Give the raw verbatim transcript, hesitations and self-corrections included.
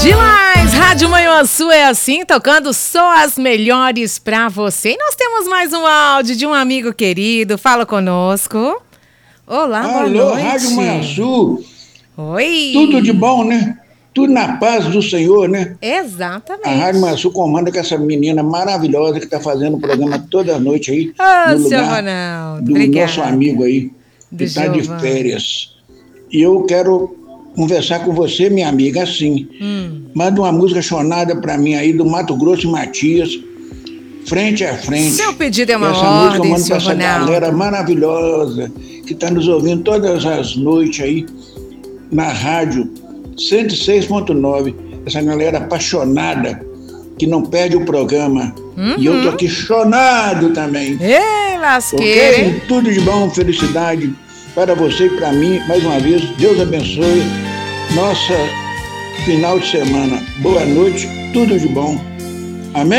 Demais! Rádio Manhuaçu é assim, tocando só as melhores pra você. E nós temos mais um áudio de um amigo querido. Fala conosco. Olá, boa Alô, noite. Rádio Manhuaçu. Oi. Tudo de bom, né? Tudo na paz do Senhor, né? Exatamente. A Rádio Manhuaçu comanda com essa menina maravilhosa que está fazendo o programa toda noite aí, Ô, no seu lugar Ronaldo, do obrigada. nosso amigo aí, Do que está de Giovana. férias. E eu quero conversar com você, minha amiga, assim. Hum. Manda uma música chonada para mim aí, do Mato Grosso e Matias, Frente a Frente. Seu pedido é uma Essa música eu ordem, mando para seu essa galera Ronaldo. maravilhosa que está nos ouvindo todas as noites aí na rádio cento e seis ponto nove. Essa galera apaixonada que não perde o programa. Uhum. E eu tô aqui chonado também. Ei, lasqueira, Ok? hein? Tudo de bom, felicidade para você e para mim. Mais uma vez, Deus abençoe nossa final de semana. Boa noite, tudo de bom. Amém?